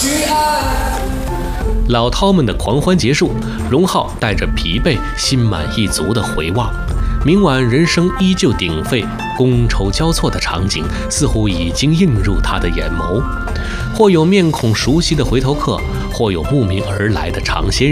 老饕们的狂欢结束，荣浩带着疲惫、心满意足的回望。明晚人生依旧鼎沸，觥筹交错的场景似乎已经映入他的眼眸，或有面孔熟悉的回头客，或有慕名而来的尝鲜